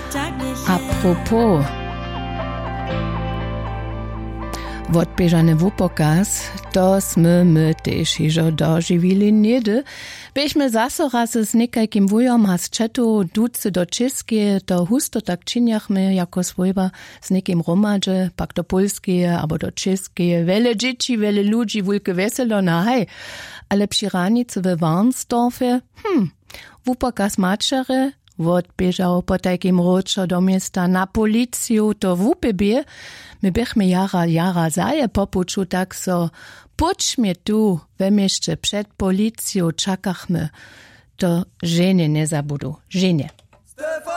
Apropos odbieżany wupokaz, to my też iżo dożywili niedy. Byśmy zase raz z niekajkim wujom has czetu ducy do czeskie, to husto tak czyniachmy jako swojba z niekim romadze, pak do polskie, albo do czeskie, wiele dzieci, wiele ludzi, wulke weselo, na hej. Ale przy ranicy we Warnsdorfie, wupokaz maczere, odbieżał po takim ročo do miasta na policiju, to w upebie, my bychmy jara zaje popuczu, tak so pućmy tu, wem jeszcze przed policją czakachmy, to żenie nie zabudu, żenie.